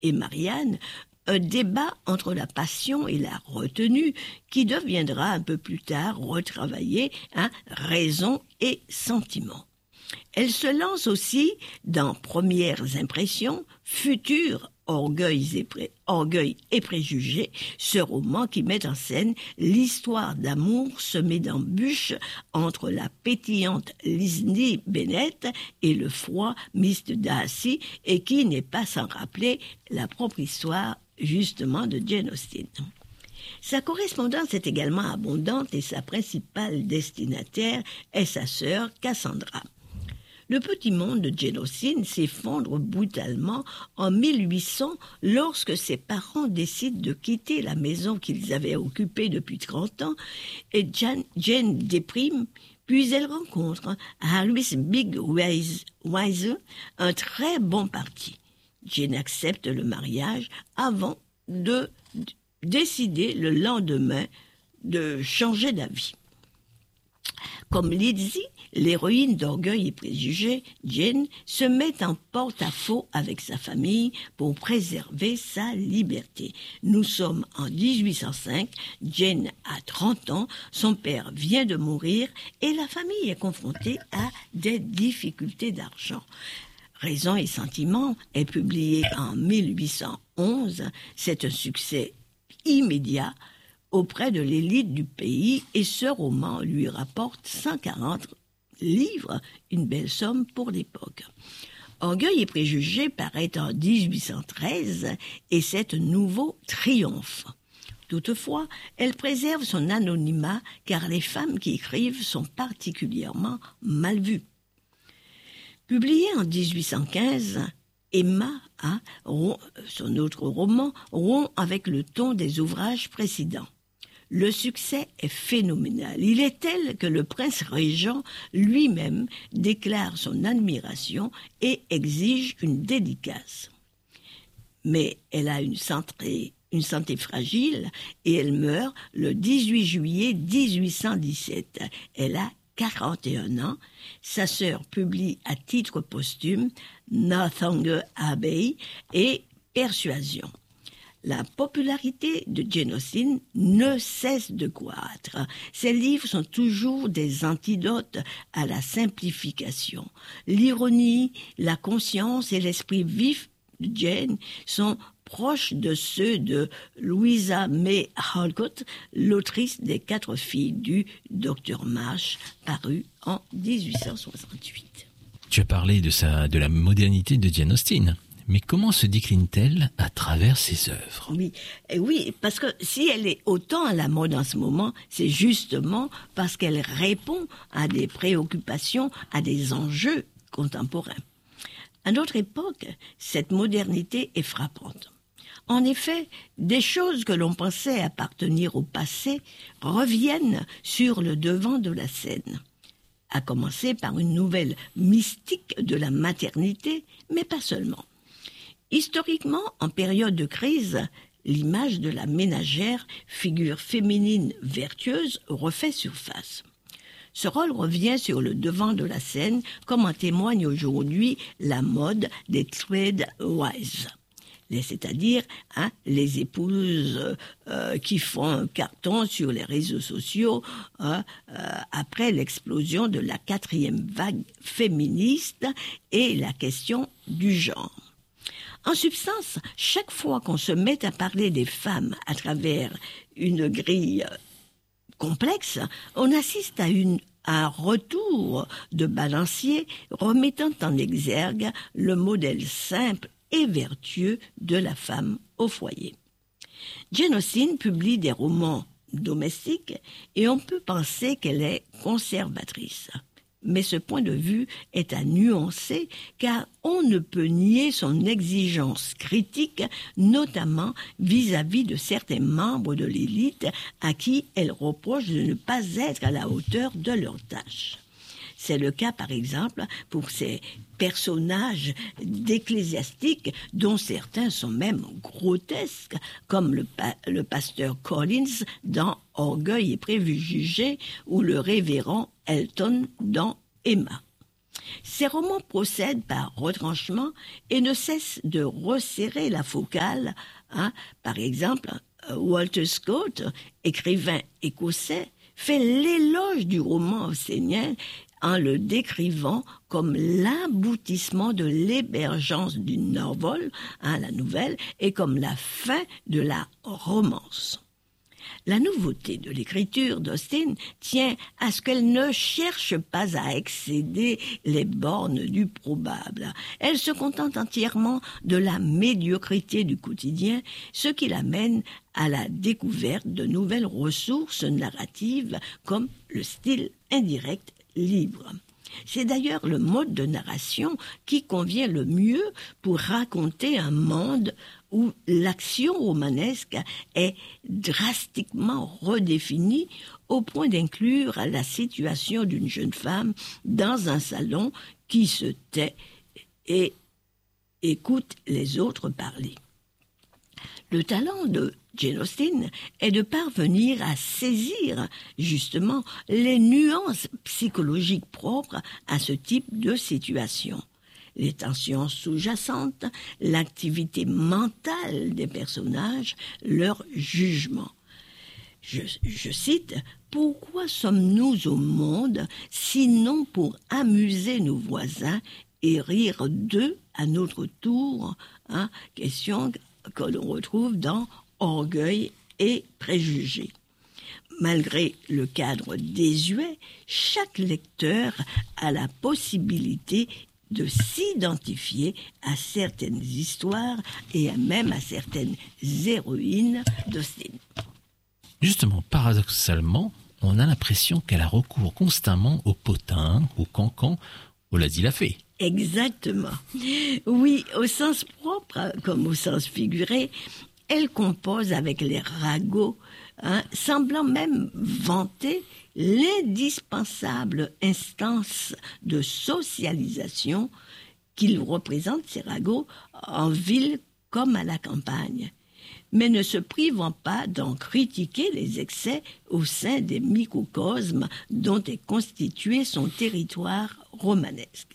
et Marianne, un débat entre la passion et la retenue qui deviendra un peu plus tard retravaillé, raison et sentiment. Elle se lance aussi dans Premières impressions, Futur orgueil et préjugés, ce roman qui met en scène l'histoire d'amour semée d'embûches entre la pétillante Lizzie Bennet et le froid Mr. Darcy, et qui n'est pas sans rappeler la propre histoire justement de Jane Austen. Sa correspondance est également abondante et sa principale destinataire est sa sœur Cassandra. Le petit monde de Jane Austen s'effondre brutalement en 1800 lorsque ses parents décident de quitter la maison qu'ils avaient occupée depuis 30 ans et Jane déprime, puis elle rencontre Harris Bigwise, un très bon parti. Jane accepte le mariage avant de décider le lendemain de changer d'avis. Comme Lizzie, l'héroïne d'Orgueil et préjugés, Jane se met en porte-à-faux avec sa famille pour préserver sa liberté. Nous sommes en 1805, Jane a 30 ans, son père vient de mourir et la famille est confrontée à des difficultés d'argent. Raison et sentiment est publié en 1811, c'est un succès immédiat auprès de l'élite du pays et ce roman lui rapporte 140 livres, une belle somme pour l'époque. Orgueil et préjugés paraît en 1813 et c'est un nouveau triomphe. Toutefois, elle préserve son anonymat car les femmes qui écrivent sont particulièrement mal vues. Publié en 1815, Emma, son autre roman, rompt avec le ton des ouvrages précédents. Le succès est phénoménal. Il est tel que le prince régent lui-même déclare son admiration et exige une dédicace. Mais elle a une santé fragile et elle meurt le 18 juillet 1817. Elle a 41 ans. Sa sœur publie à titre posthume Northanger Abbey et Persuasion. La popularité de Jane Austen ne cesse de croître. Ses livres sont toujours des antidotes à la simplification. L'ironie, la conscience et l'esprit vif de Jane sont proches de ceux de Louisa May Alcott, l'autrice des 4 filles du Dr Marsh, paru en 1868. Tu as parlé de la modernité de Jane Austen. Mais comment se décline-t-elle à travers ses œuvres ? Oui, parce que si elle est autant à la mode en ce moment, c'est justement parce qu'elle répond à des préoccupations, à des enjeux contemporains. À notre époque, cette modernité est frappante. En effet, des choses que l'on pensait appartenir au passé reviennent sur le devant de la scène. À commencer par une nouvelle mystique de la maternité, mais pas seulement. Historiquement, en période de crise, l'image de la ménagère, figure féminine vertueuse, refait surface. Ce rôle revient sur le devant de la scène, comme en témoigne aujourd'hui la mode des threadwives, c'est-à-dire les épouses qui font un carton sur les réseaux sociaux après l'explosion de la 4e vague féministe et la question du genre. En substance, chaque fois qu'on se met à parler des femmes à travers une grille complexe, on assiste à un retour de balancier remettant en exergue le modèle simple et vertueux de la femme au foyer. Jane Austen publie des romans domestiques et on peut penser qu'elle est conservatrice. Mais ce point de vue est à nuancer car on ne peut nier son exigence critique, notamment vis-à-vis de certains membres de l'élite à qui elle reproche de ne pas être à la hauteur de leurs tâches. C'est le cas, par exemple, pour ces personnages d'ecclésiastiques dont certains sont même grotesques, comme le pasteur Collins dans Orgueil et préjugés ou le révérend Elton dans Emma. Ces romans procèdent par retranchement et ne cessent de resserrer la focale. Par exemple, Walter Scott, écrivain écossais, fait l'éloge du roman austinien en le décrivant comme l'aboutissement de l'émergence du novel, la nouvelle, et comme la fin de la romance. La nouveauté de l'écriture d'Austen tient à ce qu'elle ne cherche pas à excéder les bornes du probable. Elle se contente entièrement de la médiocrité du quotidien, ce qui l'amène à la découverte de nouvelles ressources narratives comme le style indirect libre. C'est d'ailleurs le mode de narration qui convient le mieux pour raconter un monde où l'action romanesque est drastiquement redéfinie au point d'inclure la situation d'une jeune femme dans un salon qui se tait et écoute les autres parler. Le talent de Jane Austen est de parvenir à saisir justement les nuances psychologiques propres à ce type de situation. Les tensions sous-jacentes, l'activité mentale des personnages, leur jugement. Je cite, « Pourquoi sommes-nous au monde, sinon pour amuser nos voisins et rire d'eux à notre tour ?» Question que l'on retrouve dans Orgueil et préjugés. Malgré le cadre désuet, chaque lecteur a la possibilité de s'identifier à certaines histoires et même à certaines héroïnes d'Austen. Justement, paradoxalement, on a l'impression qu'elle a recours constamment au potin, au cancan, au las-y-la-fée. Exactement. Oui, au sens propre comme au sens figuré, elle compose avec les ragots, semblant même vanter l'indispensable instance de socialisation qu'ils représentent, ces ragots, en ville comme à la campagne, mais ne se privant pas d'en critiquer les excès au sein des microcosmes dont est constitué son territoire romanesque.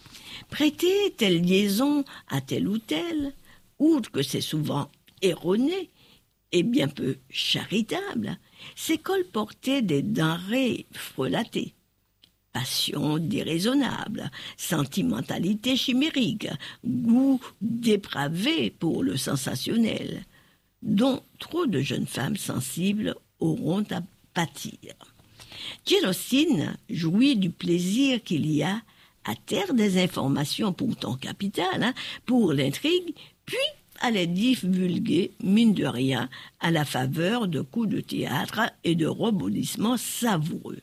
Prêter telle liaison à tel ou tel, outre que c'est souvent erroné et bien peu charitable, c'est colporter des denrées frelatées. Passion déraisonnable, sentimentalité chimérique, goût dépravé pour le sensationnel, dont trop de jeunes femmes sensibles auront à pâtir. Jane Austen jouit du plaisir qu'il y a à taire des informations pourtant capitales pour l'intrigue, puis à les divulguer, mine de rien, à la faveur de coups de théâtre et de rebondissements savoureux.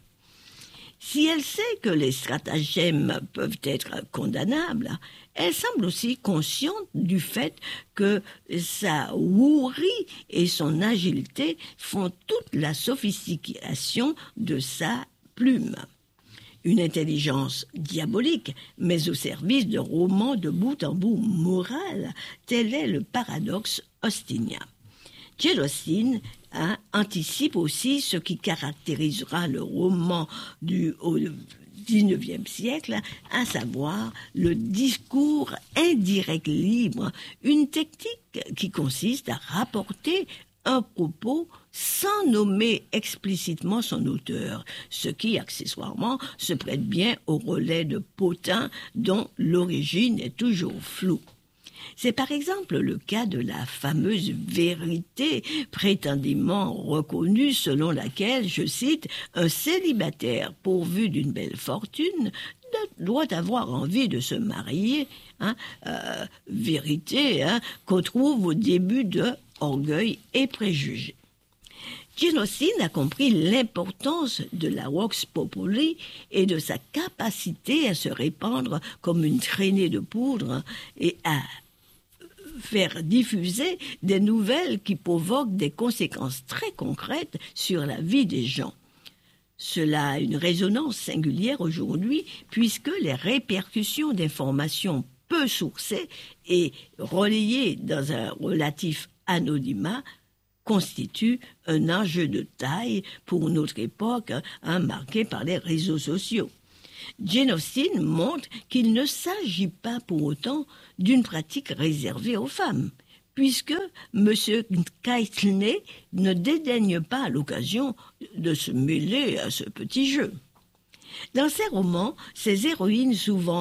Si elle sait que les stratagèmes peuvent être condamnables, elle semble aussi consciente du fait que sa houerie et son agilité font toute la sophistication de sa plume. Une intelligence diabolique, mais au service de romans de bout en bout moral, tel est le paradoxe austinien. Jane Austen anticipe aussi ce qui caractérisera le roman au XIXe siècle, à savoir le discours indirect libre, une technique qui consiste à rapporter un propos sans nommer explicitement son auteur, ce qui, accessoirement, se prête bien au relais de potin dont l'origine est toujours floue. C'est par exemple le cas de la fameuse vérité prétendument reconnue selon laquelle, je cite, « un célibataire pourvu d'une belle fortune doit avoir envie de se marier », vérité qu'on trouve au début de Orgueil et préjugés. Jane Austen a compris l'importance de la vox populi et de sa capacité à se répandre comme une traînée de poudre et à faire diffuser des nouvelles qui provoquent des conséquences très concrètes sur la vie des gens. Cela a une résonance singulière aujourd'hui puisque les répercussions d'informations peu sourcées et relayées dans un relatif anonymat constituent un enjeu de taille pour notre époque marquée par les réseaux sociaux. Jane Austen montre qu'il ne s'agit pas pour autant d'une pratique réservée aux femmes, puisque M. Knightley ne dédaigne pas à l'occasion de se mêler à ce petit jeu. Dans ses romans, ces héroïnes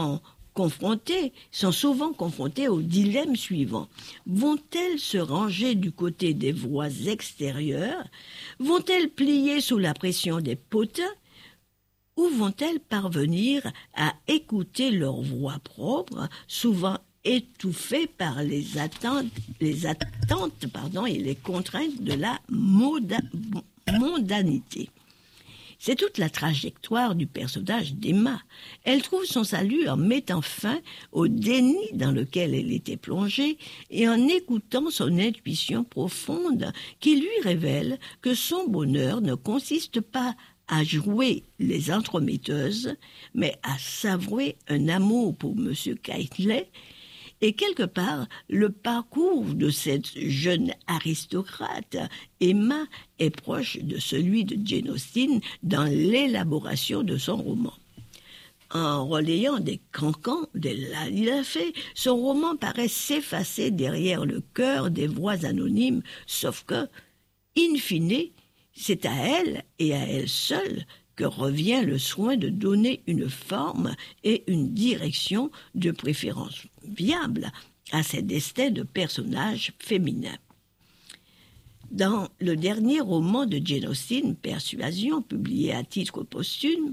sont souvent confrontées au dilemme suivant. Vont-elles se ranger du côté des voix extérieures? Vont-elles plier sous la pression des potins? Ou vont-elles parvenir à écouter leur voix propre, souvent étouffée par les attentes et les contraintes de la mondanité? C'est toute la trajectoire du personnage d'Emma. Elle trouve son salut en mettant fin au déni dans lequel elle était plongée et en écoutant son intuition profonde qui lui révèle que son bonheur ne consiste pas à jouer les entremetteuses, mais à savourer un amour pour M. Knightley. Et quelque part, le parcours de cette jeune aristocrate, Emma, est proche de celui de Jane Austen dans l'élaboration de son roman. En relayant des cancans de Lalila Fay, son roman paraît s'effacer derrière le chœur des voix anonymes, sauf que, in fine, c'est à elle et à elle seule que revient le soin de donner une forme et une direction de préférence viable à ces destins de personnages féminins. Dans le dernier roman de Jane Austen, Persuasion, publié à titre posthume,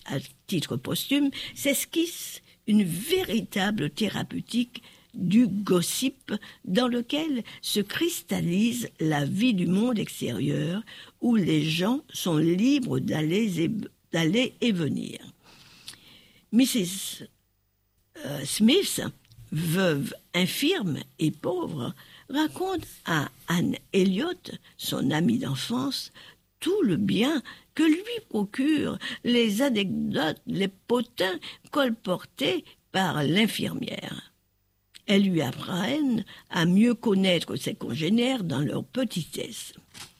s'esquisse une véritable thérapeutique du gossip dans lequel se cristallise la vie du monde extérieur où les gens sont libres d'aller et venir. Mrs. Smith, veuve infirme et pauvre, raconte à Anne Elliot, son amie d'enfance, tout le bien que lui procurent les anecdotes, les potins colportés par l'infirmière. Elles lui apprennent à mieux connaître ses congénères dans leur petitesse.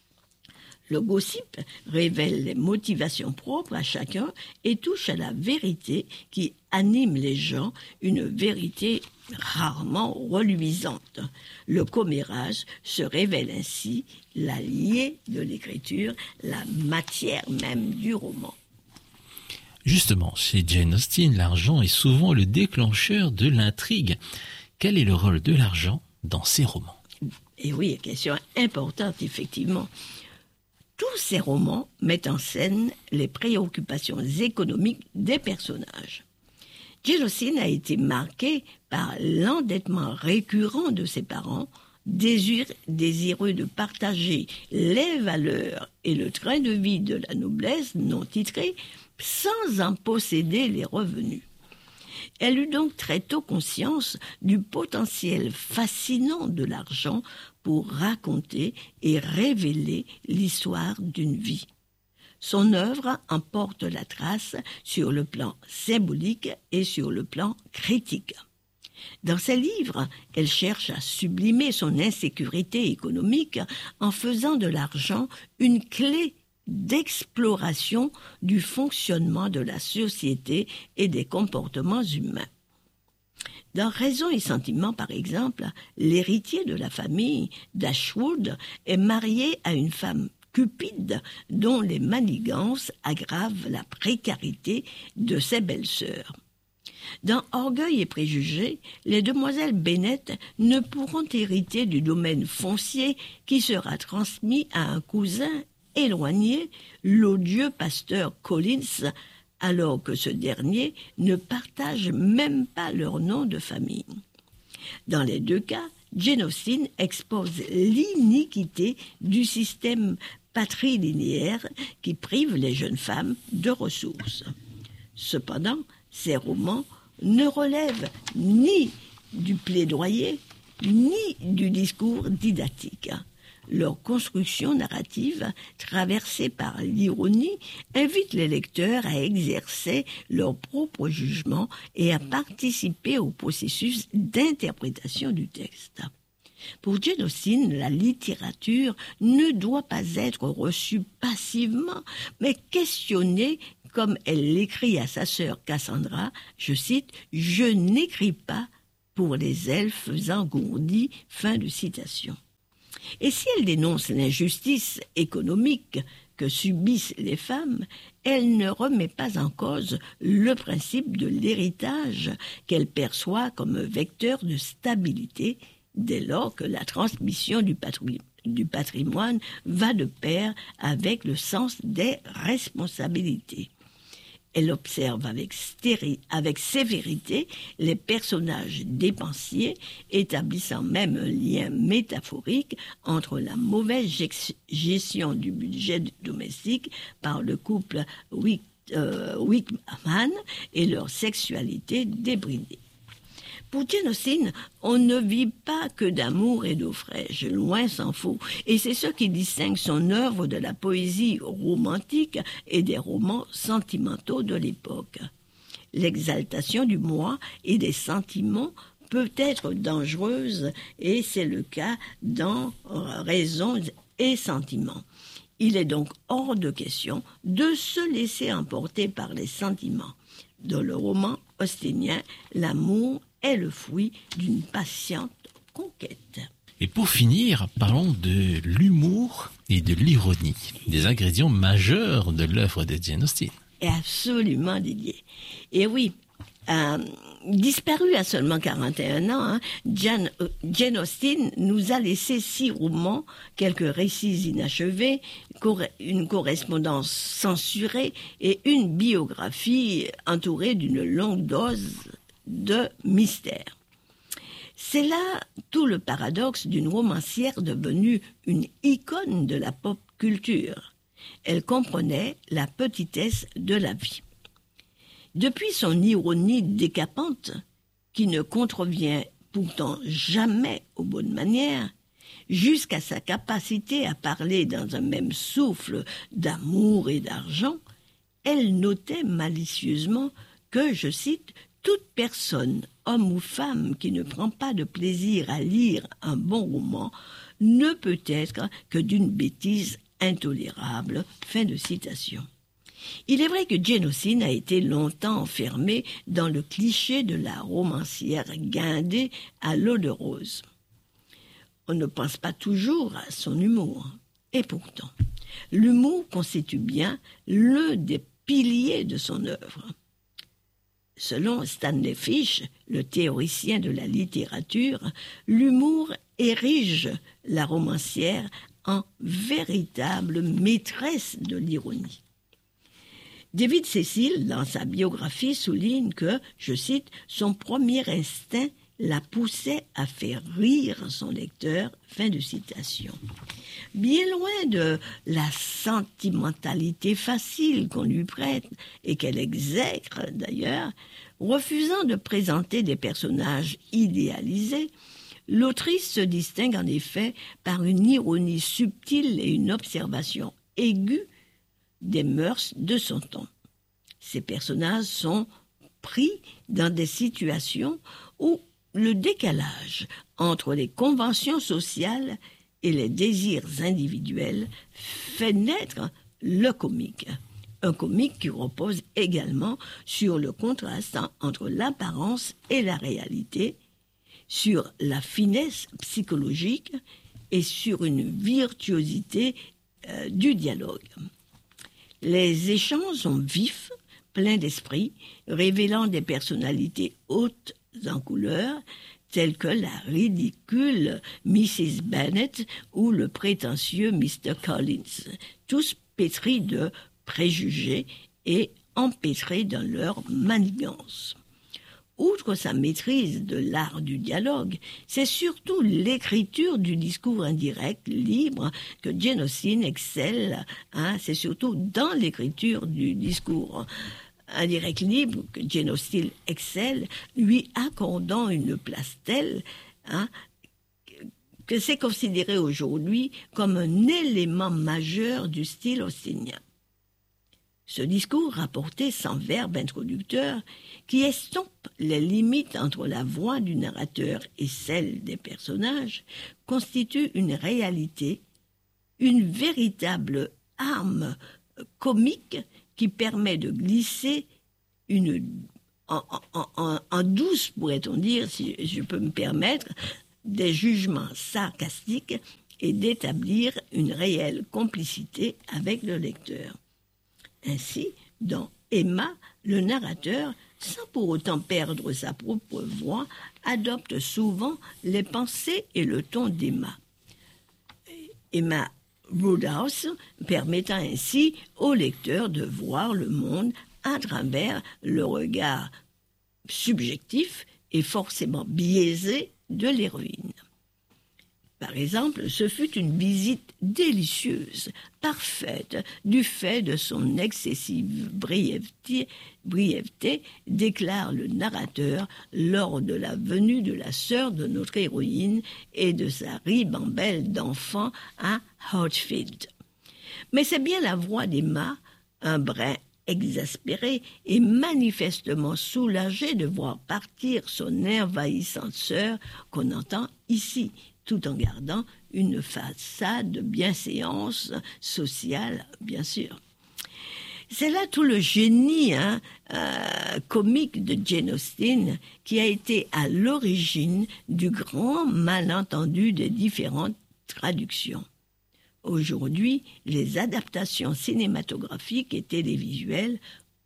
Le gossip révèle les motivations propres à chacun et touche à la vérité qui anime les gens, une vérité rarement reluisante. Le commérage se révèle ainsi l'allié de l'écriture, la matière même du roman. Justement, chez Jane Austen, l'argent est souvent le déclencheur de l'intrigue. Quel est le rôle de l'argent dans ces romans? Et oui, question importante, effectivement. Tous ces romans mettent en scène les préoccupations économiques des personnages. Jane Austen a été marquée par l'endettement récurrent de ses parents, désireux de partager les valeurs et le train de vie de la noblesse non titrée sans en posséder les revenus. Elle eut donc très tôt conscience du potentiel fascinant de l'argent pour raconter et révéler l'histoire d'une vie. Son œuvre en porte la trace sur le plan symbolique et sur le plan critique. Dans ses livres, elle cherche à sublimer son insécurité économique en faisant de l'argent une clé d'exploration du fonctionnement de la société et des comportements humains. Dans Raison et Sentiment, par exemple, l'héritier de la famille d'Ashwood est marié à une femme cupide dont les manigances aggravent la précarité de ses belles-sœurs. Dans Orgueil et Préjugés, les demoiselles Bennet ne pourront hériter du domaine foncier qui sera transmis à un cousin éloigné, l'odieux pasteur Collins, alors que ce dernier ne partage même pas leur nom de famille. Dans les deux cas, Jane Austen expose l'iniquité du système patrilinéaire qui prive les jeunes femmes de ressources. Cependant, ces romans ne relèvent ni du plaidoyer, ni du discours didactique. Leur construction narrative, traversée par l'ironie, invite les lecteurs à exercer leur propre jugement et à participer au processus d'interprétation du texte. Pour Jane Austen, la littérature ne doit pas être reçue passivement, mais questionnée comme elle l'écrit à sa sœur Cassandra, je cite, « Je n'écris pas pour les elfes engourdis », fin de citation. Et si elle dénonce l'injustice économique que subissent les femmes, elle ne remet pas en cause le principe de l'héritage qu'elle perçoit comme vecteur de stabilité dès lors que la transmission du patrimoine va de pair avec le sens des responsabilités. Elle observe avec sévérité les personnages dépensiers, établissant même un lien métaphorique entre la mauvaise gestion du budget domestique par le couple Wickman et leur sexualité débridée. Pour Jane Austen, on ne vit pas que d'amour et d'eau fraîche, loin s'en faut. Et c'est ce qui distingue son œuvre de la poésie romantique et des romans sentimentaux de l'époque. L'exaltation du moi et des sentiments peut être dangereuse, et c'est le cas dans Raison et Sentiments. Il est donc hors de question de se laisser emporter par les sentiments. Dans le roman austenien, l'amour est le fruit d'une patiente conquête. Et pour finir, parlons de l'humour et de l'ironie, des ingrédients majeurs de l'œuvre de Jane Austen. Et absolument dédié. Et oui, disparue à seulement 41 ans, Jane Austen nous a laissé 6 romans, quelques récits inachevés, une correspondance censurée et une biographie entourée d'une longue dose de mystère. C'est là tout le paradoxe d'une romancière devenue une icône de la pop culture. Elle comprenait la petitesse de la vie. Depuis son ironie décapante, qui ne contrevient pourtant jamais aux bonnes manières, jusqu'à sa capacité à parler dans un même souffle d'amour et d'argent, elle notait malicieusement que, je cite, « toute personne, homme ou femme, qui ne prend pas de plaisir à lire un bon roman ne peut être que d'une bêtise intolérable ». Fin de citation. Il est vrai que Jane Austen a été longtemps enfermée dans le cliché de la romancière guindée à l'eau de rose. On ne pense pas toujours à son humour. Et pourtant, l'humour constitue bien l'un des piliers de son œuvre. Selon Stanley Fish, le théoricien de la littérature, l'humour érige la romancière en véritable maîtresse de l'ironie. David Cecil, dans sa biographie, souligne que, je cite, « son premier instinct la poussait à faire rire son lecteur », fin de citation. Bien loin de la sentimentalité facile qu'on lui prête et qu'elle exècre d'ailleurs, refusant de présenter des personnages idéalisés, l'autrice se distingue en effet par une ironie subtile et une observation aiguë des mœurs de son temps. Ces personnages sont pris dans des situations où le décalage entre les conventions sociales et les désirs individuels fait naître le comique. Un comique qui repose également sur le contraste entre l'apparence et la réalité, sur la finesse psychologique et sur une virtuosité du dialogue. Les échanges sont vifs, pleins d'esprit, révélant des personnalités hautes en couleur, tels que la ridicule Mrs. Bennet ou le prétentieux Mr. Collins, tous pétris de préjugés et empêtrés dans leur manigance. Outre sa maîtrise de l'art du dialogue, c'est surtout l'écriture du discours indirect, libre, que Jane Austen excelle. C'est surtout dans l'écriture du discours indirect libre que Jane Austen excelle, lui accordant une place telle que c'est considéré aujourd'hui comme un élément majeur du style austenien. Ce discours rapporté sans verbe introducteur, qui estompe les limites entre la voix du narrateur et celle des personnages, constitue une réalité, une véritable arme comique qui permet de glisser en douce, pourrait-on dire, si je peux me permettre, des jugements sarcastiques et d'établir une réelle complicité avec le lecteur. Ainsi, dans Emma, le narrateur, sans pour autant perdre sa propre voix, adopte souvent les pensées et le ton d'Emma. Emma Woodhouse permettant ainsi au lecteur de voir le monde à travers le regard subjectif et forcément biaisé de l'héroïne. Par exemple, ce fut une visite délicieuse, parfaite, du fait de son excessive brièveté, déclare le narrateur lors de la venue de la sœur de notre héroïne et de sa ribambelle d'enfants à Outfield. Mais c'est bien la voix d'Emma, un brin exaspérée et manifestement soulagée de voir partir son envahissante sœur qu'on entend ici, tout en gardant une façade de bienséance sociale, bien sûr. C'est là tout le génie comique de Jane Austen qui a été à l'origine du grand malentendu des différentes traductions. Aujourd'hui, les adaptations cinématographiques et télévisuelles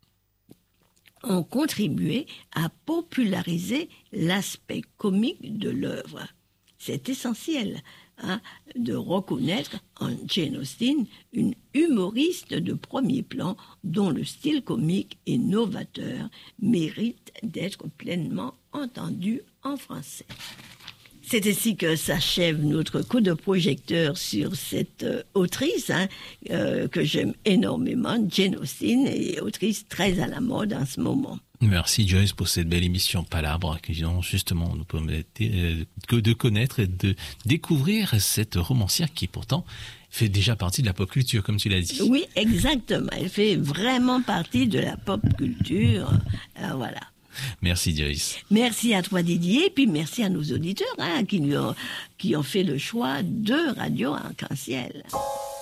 ont contribué à populariser l'aspect comique de l'œuvre. C'est essentiel de reconnaître en Jane Austen une humoriste de premier plan dont le style comique et novateur mérite d'être pleinement entendu en français. C'est ainsi que s'achève notre coup de projecteur sur cette autrice que j'aime énormément, Jane Austen, et autrice très à la mode en ce moment. Merci Joyce pour cette belle émission Palabre qui justement nous permet de connaître et de découvrir cette romancière qui pourtant fait déjà partie de la pop culture, comme tu l'as dit. Oui, exactement. Elle fait vraiment partie de la pop culture. Voilà. Merci Joyce. Merci à toi Didier, puis merci à nos auditeurs qui ont fait le choix de Radio Arc-en-Ciel.